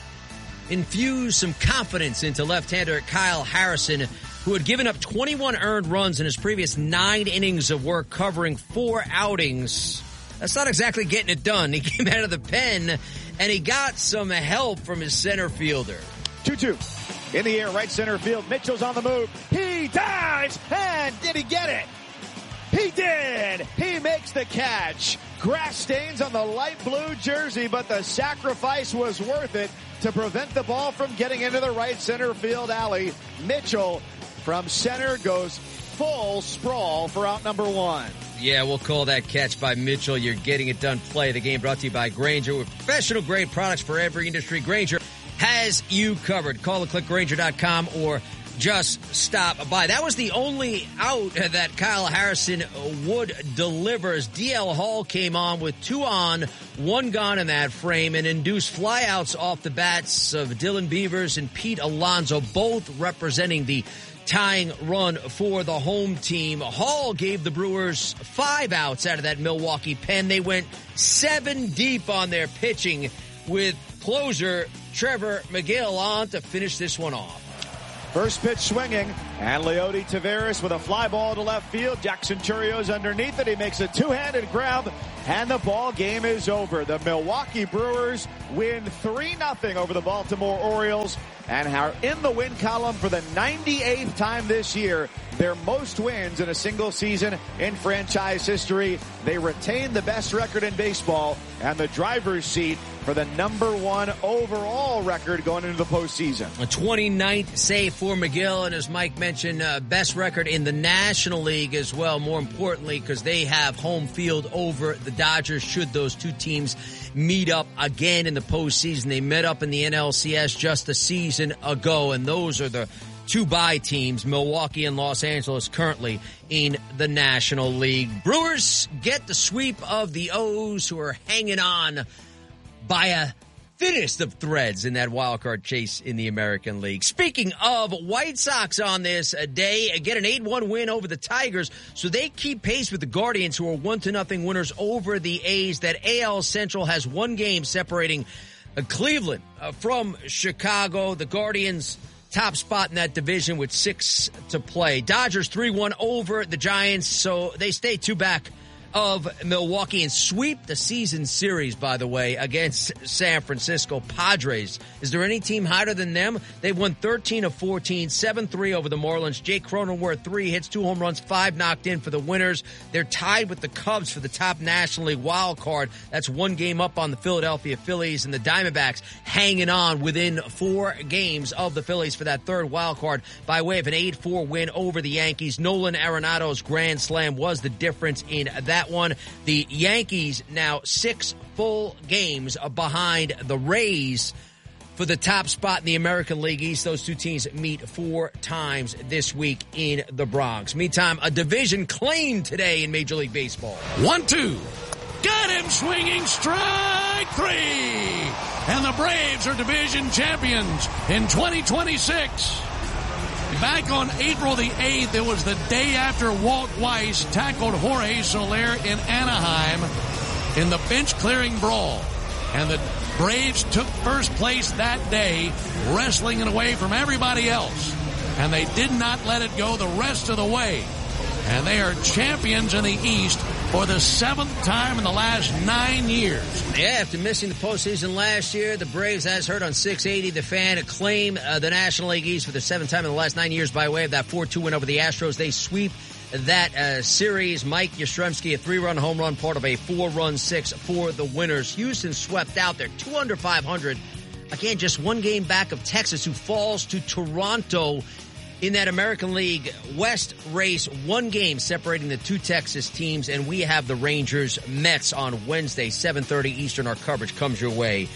infuse some confidence into left-hander Kyle Harrison, who had given up twenty-one earned runs in his previous nine innings of work covering four outings. That's not exactly getting it done. He came out of the pen, and he got some help from his center fielder. two two. In the air, right center field. Mitchell's on the move. He dives, and did he get it? He did! He makes the catch. Grass stains on the light blue jersey, but the sacrifice was worth it to prevent the ball from getting into the right center field alley. Mitchell from center goes full sprawl for out number one. Yeah, we'll call that catch by Mitchell. You're getting it done. Play the game brought to you by Grainger with professional grade products for every industry. Grainger has you covered. Call or click Grainger dot com or just stop by. That was the only out that Kyle Harrison would deliver as D L Hall came on with two on, one gone in that frame, and induced flyouts off the bats of Dylan Beavers and Pete Alonso, both representing the tying run for the home team. Hall gave the Brewers five outs out of that Milwaukee pen. They went seven deep on their pitching with closer Trevor McGill on to finish this one off. First pitch swinging, and Leody Taveras with a fly ball to left field. Jackson Churio's underneath it. He makes a two-handed grab, and the ball game is over. The Milwaukee Brewers win three nothing over the Baltimore Orioles and are in the win column for the ninety-eighth time this year. Their most wins in a single season in franchise history. They retain the best record in baseball and the driver's seat for the number one overall record going into the postseason. A twenty-ninth save for McGill, and as Mike mentioned, uh, best record in the National League as well, more importantly, because they have home field over the Dodgers should those two teams meet up again in the postseason. They met up in the N L C S just a season ago, and those are the two bye teams, Milwaukee and Los Angeles, currently in the National League. Brewers get the sweep of the O's, who are hanging on by a thinnest of threads in that wild card chase in the American League. Speaking of, White Sox on this day get an eight one win over the Tigers, so they keep pace with the Guardians, who are one to nothing winners over the A's. That A L Central has one game separating uh, Cleveland uh, from Chicago. The Guardians top spot in that division with six to play. Dodgers three one over the Giants, so they stay two back of Milwaukee and sweep the season series, by the way, against San Francisco Padres. Is there any team higher than them? They won thirteen of fourteen, seven three over the Marlins. Jake Cronenworth, three hits, two home runs, five knocked in for the winners. They're tied with the Cubs for the top National League wild card. That's one game up on the Philadelphia Phillies, and the Diamondbacks hanging on within four games of the Phillies for that third wild card by way of an eight four win over the Yankees. Nolan Arenado's grand slam was the difference in that one. The Yankees now six full games behind the Rays for the top spot in the American League East. Those two teams meet four times this week in the Bronx. Meantime, a division claimed today in Major League Baseball. One, two. Got him swinging strike three. And the Braves are division champions in twenty twenty-six. Back on April the eighth, it was the day after Walt Weiss tackled Jorge Soler in Anaheim in the bench-clearing brawl. And the Braves took first place that day, wrestling it away from everybody else. And they did not let it go the rest of the way. And they are champions in the East for the seventh time in the last nine years. Yeah, after missing the postseason last year, the Braves, as heard on six eighty, the fan, acclaim uh, the National League East for the seventh time in the last nine years by way of that four two win over the Astros. They sweep that uh, series. Mike Yastrzemski, a three-run home run, part of a four-run six for the winners. Houston swept out. They're two under five hundred. Again, just one game back of Texas, who falls to Toronto in that American League West race. One game separating the two Texas teams, and we have the Rangers Mets on Wednesday, seven thirty Eastern. Our coverage comes your way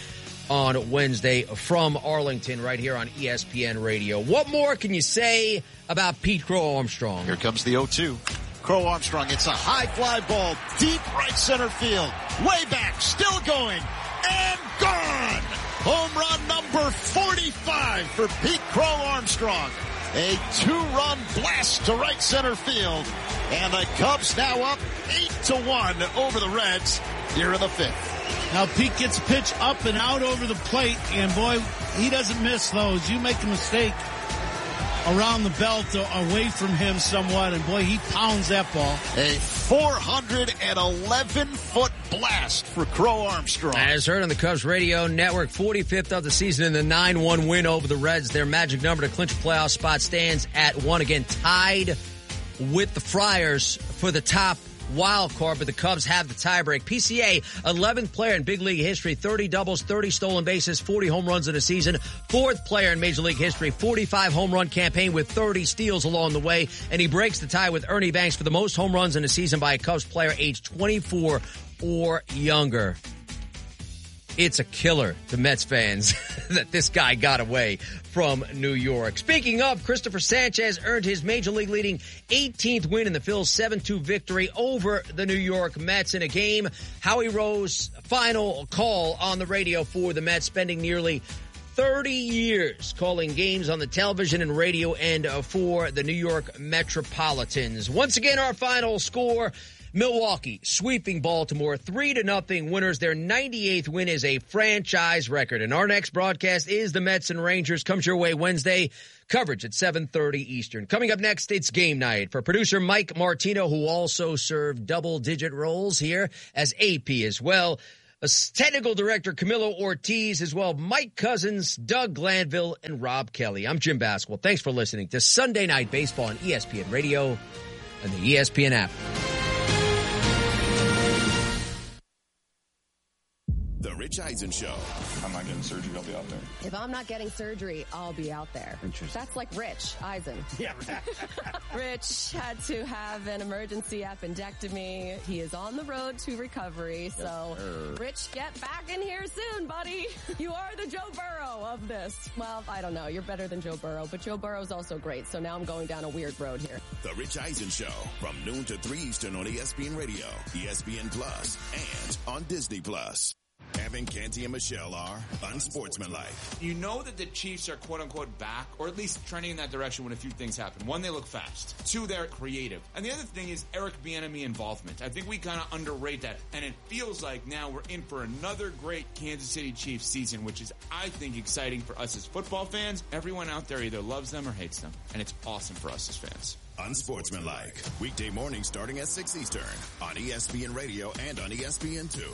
on Wednesday from Arlington right here on E S P N Radio. What more can you say about Pete Crow Armstrong? Here comes the oh two. Crow Armstrong, it's a high fly ball, deep right center field, way back, still going, and gone! Home run number forty-five for Pete Crow Armstrong. A two-run blast to right center field. And the Cubs now up eight to one over the Reds here in the fifth. Now Pete gets a pitch up and out over the plate, and boy, he doesn't miss those. You make a mistake around the belt away from him somewhat, and boy, he pounds that ball. A four hundred eleven foot blast for Crow Armstrong. As heard on the Cubs radio network, forty-fifth of the season in the nine one win over the Reds. Their magic number to clinch a playoff spot stands at one, again tied with the Friars for the top wild card, but the Cubs have the tiebreak. P C A, eleventh player in big league history, thirty doubles, thirty stolen bases, forty home runs in a season. Fourth player in Major League history, forty-five home run campaign with thirty steals along the way. And he breaks the tie with Ernie Banks for the most home runs in a season by a Cubs player aged twenty-four or younger. It's a killer to Mets fans that this guy got away from New York. Speaking of, Christopher Sanchez earned his Major League leading eighteenth win in the Phils seven two victory over the New York Mets in a game. Howie Rose, final call on the radio for the Mets, spending nearly thirty years calling games on the television and radio end for the New York Metropolitans. Once again, our final score, Milwaukee sweeping Baltimore three to nothing winners. Their ninety-eighth win is a franchise record. And our next broadcast is the Mets and Rangers. Comes your way Wednesday. Coverage at seven thirty Eastern. Coming up next, it's game night for producer Mike Martino, who also served double-digit roles here as A P as well. A technical director Camilo Ortiz as well. Mike Cousins, Doug Glanville, and Rob Kelly. I'm Jim Basquel. Thanks for listening to Sunday Night Baseball on E S P N Radio and the E S P N app. The Rich Eisen Show. I'm not getting surgery, I'll be out there. If I'm not getting surgery, I'll be out there. That's like Rich Eisen. Yeah. Rich had to have an emergency appendectomy. He is on the road to recovery. So, yes, Rich, get back in here soon, buddy. You are the Joe Burrow of this. Well, I don't know. You're better than Joe Burrow, but Joe Burrow's also great. So now I'm going down a weird road here. The Rich Eisen Show from noon to three Eastern on E S P N Radio, E S P N Plus, and on Disney Plus. Evan, Canty, and Michelle are unsportsmanlike. You know that the Chiefs are quote-unquote back, or at least trending in that direction when a few things happen. One, they look fast. Two, they're creative. And the other thing is Eric Bieniemy involvement. I think we kind of underrate that. And it feels like now we're in for another great Kansas City Chiefs season, which is, I think, exciting for us as football fans. Everyone out there either loves them or hates them. And it's awesome for us as fans. Unsportsmanlike. Weekday morning starting at six Eastern on E S P N Radio and on E S P N two.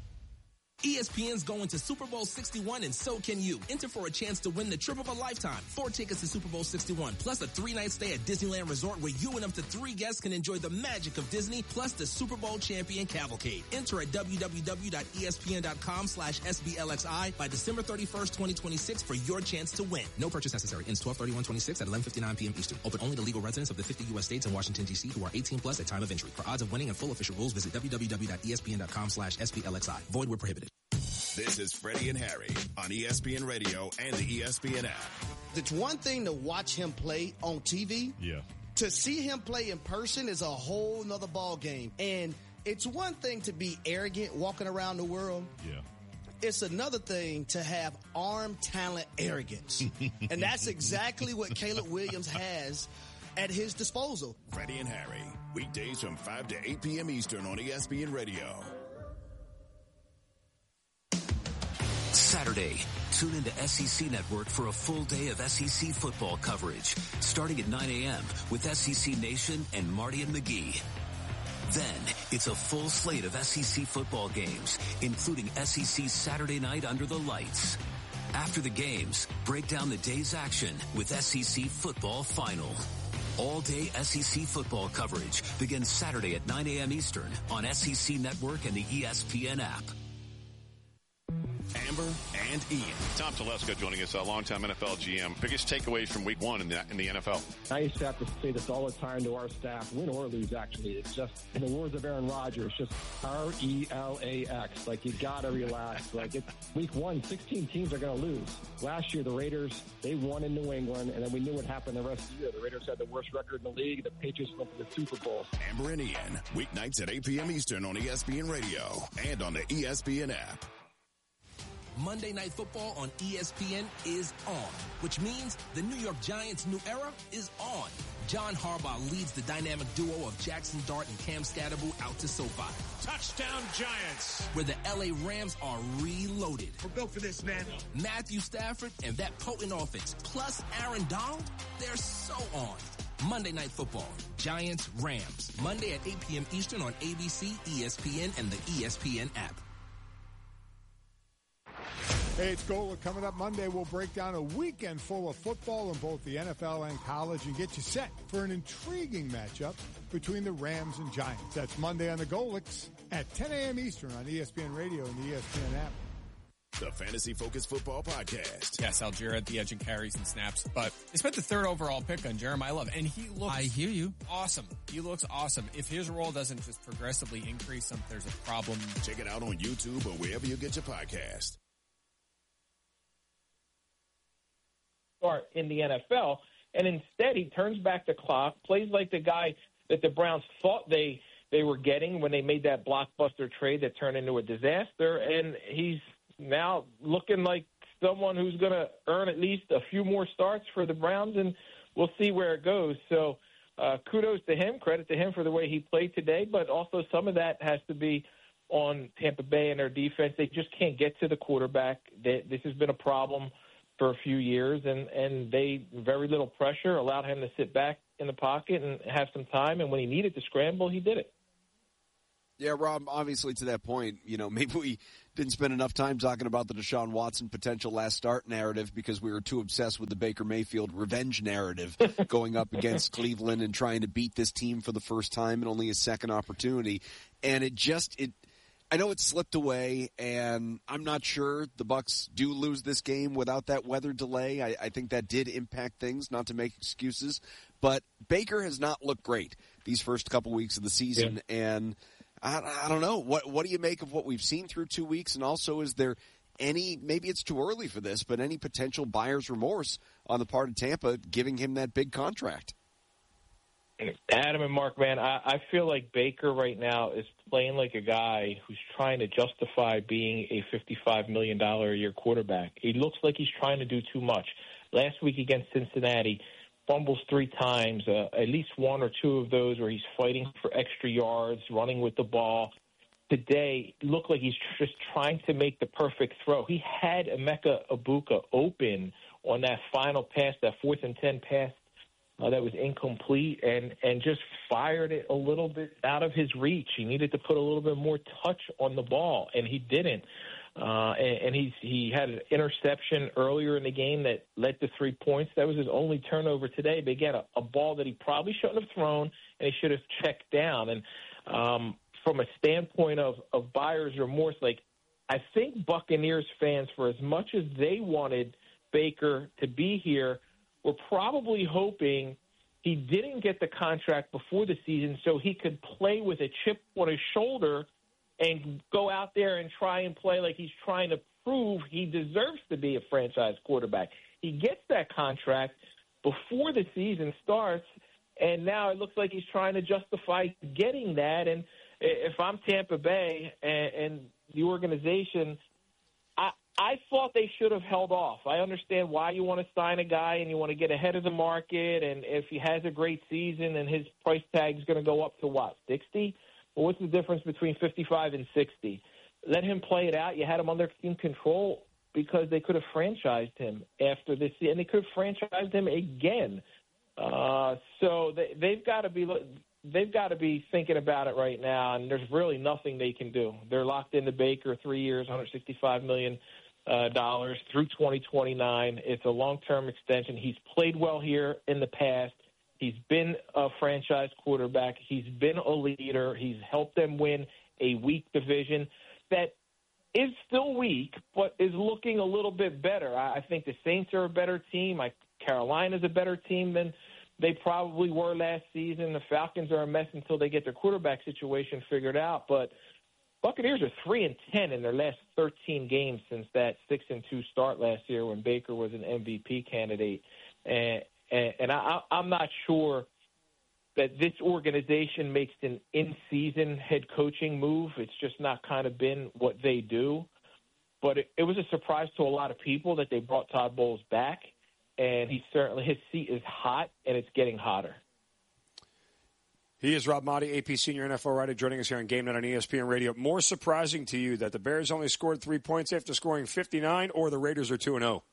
E S P N's going to Super Bowl sixty-one, and so can you. Enter for a chance to win the trip of a lifetime. Four tickets to Super Bowl sixty-one, plus a three-night stay at Disneyland Resort where you and up to three guests can enjoy the magic of Disney, plus the Super Bowl champion cavalcade. Enter at www.espn.com slash SBLXI by December thirty-first, twenty twenty-six for your chance to win. No purchase necessary. Ends twelve thirty-one twenty-six at eleven fifty-nine p.m. Eastern. Open only to legal residents of the fifty U S states and Washington, D C who are eighteen plus at time of entry. For odds of winning and full official rules, visit www.espn.com slash SBLXI. Void where prohibited. This is Freddie and Harry on E S P N Radio and the E S P N app. It's one thing to watch him play on T V. Yeah. To see him play in person is a whole nother ball game. And it's one thing to be arrogant walking around the world. Yeah. It's another thing to have arm talent arrogance. And that's exactly what Caleb Williams has at his disposal. Freddie and Harry, weekdays from five to eight p.m. Eastern on E S P N Radio. Saturday, tune into S E C Network for a full day of S E C football coverage, starting at nine a.m. with S E C Nation and Marty and McGee. Then, it's a full slate of S E C football games, including S E C Saturday Night Under the Lights. After the games, break down the day's action with S E C Football Final. All-day S E C football coverage begins Saturday at nine a.m. Eastern on S E C Network and the E S P N app. Amber and Ian. Tom Telesco joining us, a longtime N F L G M. Biggest takeaways from week one in the, in the N F L. I used to have to say this all the time to our staff, win or lose, actually. It's just, in the words of Aaron Rodgers, just R E L A X. Like, you got to relax. Like, it's week one, sixteen teams are going to lose. Last year, the Raiders, they won in New England, and then we knew what happened the rest of the year. The Raiders had the worst record in the league. The Patriots went to the Super Bowl. Amber and Ian, weeknights at eight p.m. Eastern on E S P N Radio and on the E S P N app. Monday Night Football on E S P N is on, which means the New York Giants' new era is on. John Harbaugh leads the dynamic duo of Jackson Dart and Cam Scatterbo out to SoFi. Touchdown Giants! Where the L A Rams are reloaded. We're built for this, man. Matthew Stafford and that potent offense, plus Aaron Donald, they're so on. Monday Night Football, Giants, Rams. Monday at eight p.m. Eastern on A B C, E S P N, and the E S P N app. Hey, it's Gola. Coming up Monday, we'll break down a weekend full of football in both the N F L and college and get you set for an intriguing matchup between the Rams and Giants. That's Monday on the Golix at ten a.m. Eastern on E S P N Radio and the E S P N app. The Fantasy Focus Football Podcast. Yes, Algier at the edge in carries and snaps, but they spent the third overall pick on Jeremiah Love, and he looks I hear you. awesome. He looks awesome. If his role doesn't just progressively increase, there's a problem. Check it out on YouTube or wherever you get your podcast. Start in the N F L, and instead he turns back the clock, plays like the guy that the Browns thought they they were getting when they made that blockbuster trade that turned into a disaster, and he's now looking like someone who's going to earn at least a few more starts for the Browns, and we'll see where it goes. So uh, kudos to him, credit to him for the way he played today, but also some of that has to be on Tampa Bay and their defense. They just can't get to the quarterback. They, this has been a problem for a few years, and, and they very little pressure allowed him to sit back in the pocket and have some time, and when he needed to scramble, he did it. Yeah, Rob, obviously to that point, you know, maybe we didn't spend enough time talking about the Deshaun Watson potential last start narrative because we were too obsessed with the Baker Mayfield revenge narrative going up against Cleveland and trying to beat this team for the first time and only a second opportunity. And it just, it, I know it slipped away, and I'm not sure the Bucs do lose this game without that weather delay. I, I think that did impact things, not to make excuses. But Baker has not looked great these first couple weeks of the season, yeah. and I, I don't know. What what do you make of what we've seen through two weeks? And also, is there any, maybe it's too early for this, but any potential buyer's remorse on the part of Tampa giving him that big contract? Adam and Mark, man, I, I feel like Baker right now is playing like a guy who's trying to justify being a fifty-five million dollars a year quarterback. He looks like he's trying to do too much. Last week against Cincinnati, fumbles three times, uh, at least one or two of those where he's fighting for extra yards, running with the ball. Today, looked like he's just trying to make the perfect throw. He had Emeka Egbuka open on that final pass, that fourth and ten pass uh, that was incomplete, and, and just fired it a little bit out of his reach. He needed to put a little bit more touch on the ball, and he didn't. Uh, and, and he's, he had an interception earlier in the game that led to three points. That was his only turnover today. But again, a, a ball that he probably shouldn't have thrown, and he should have checked down. And um, from a standpoint of, of buyer's remorse, like I think Buccaneers fans, for as much as they wanted Baker to be here, were probably hoping he didn't get the contract before the season so he could play with a chip on his shoulder and go out there and try and play like he's trying to prove he deserves to be a franchise quarterback. He gets that contract before the season starts, and now it looks like he's trying to justify getting that. And if I'm Tampa Bay and, and the organization, I, I thought they should have held off. I understand why you want to sign a guy and you want to get ahead of the market, and if he has a great season and his price tag is going to go up to, what, sixty? Well, what's the difference between fifty-five and sixty? Let him play it out. You had him under team control because they could have franchised him after this, and they could have franchised him again. Uh, so they, they've got to be they've got to be thinking about it right now, and there's really nothing they can do. They're locked into Baker, three years, one hundred sixty-five million dollars uh, through twenty twenty-nine. It's a long-term extension. He's played well here in the past. He's been a franchise quarterback. He's been a leader. He's helped them win a weak division that is still weak, but is looking a little bit better. I think the Saints are a better team. I, Carolina's a better team than they probably were last season. The Falcons are a mess until they get their quarterback situation figured out. But Buccaneers are three and ten in their last thirteen games since that six and two start last year when Baker was an M V P candidate. And And, and I, I'm not sure that this organization makes an in-season head coaching move. It's just not kind of been what they do. But it, it was a surprise to a lot of people that they brought Todd Bowles back, and he certainly his seat is hot, and it's getting hotter. He is Rob Maaddi, A P Senior N F L writer, joining us here on Game Night on E S P N Radio. More surprising to you that the Bears only scored three points after scoring fifty-nine, or the Raiders are two and oh?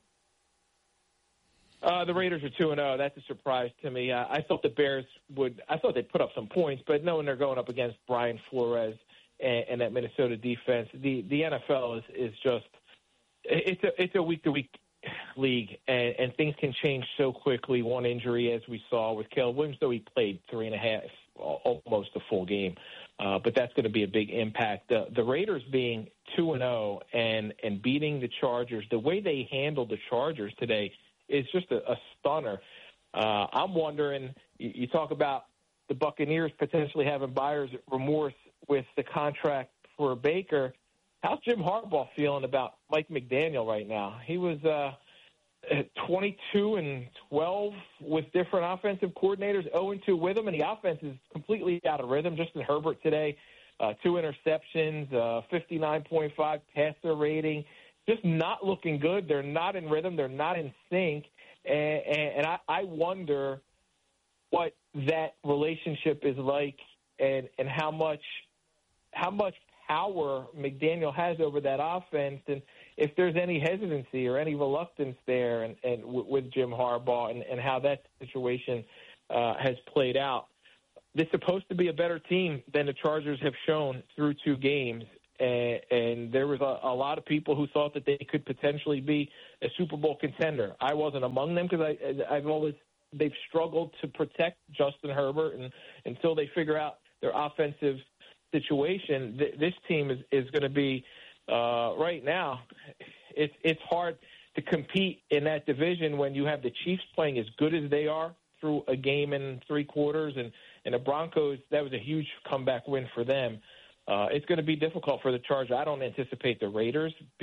Uh, the Raiders are two and oh. That's a surprise to me. Uh, I thought the Bears would – I thought they'd put up some points, but knowing they're going up against Brian Flores and, and that Minnesota defense, the, the N F L is, is just – it's a it's a week-to-week league, and, and things can change so quickly. One injury, as we saw with Caleb Williams, though he played three and a half, almost a full game. Uh, but that's going to be a big impact. The, the Raiders being two and oh and, and beating the Chargers, the way they handled the Chargers today – it's just a, a stunner. Uh, I'm wondering, you, you talk about the Buccaneers potentially having buyer's remorse with the contract for Baker. How's Jim Harbaugh feeling about Mike McDaniel right now? He was uh, twenty-two and twelve with different offensive coordinators, oh and two with him, and the offense is completely out of rhythm. Justin Herbert today, uh, two interceptions, uh, fifty-nine point five passer rating. Just not looking good. They're not in rhythm. They're not in sync. And, and, and I, I wonder what that relationship is like and, and how much how much power McDaniel has over that offense, and if there's any hesitancy or any reluctance there and, and w- with Jim Harbaugh and, and how that situation uh, has played out. They're supposed to be a better team than the Chargers have shown through two games, and, and there was a, a lot of people who thought that they could potentially be a Super Bowl contender. I wasn't among them because I, I've always they've struggled to protect Justin Herbert, and until they figure out their offensive situation, th- this team is, is going to be uh, right now. It's it's hard to compete in that division when you have the Chiefs playing as good as they are through a game in three quarters, and, and the Broncos, that was a huge comeback win for them. Uh, it's going to be difficult for the Chargers. I don't anticipate the Raiders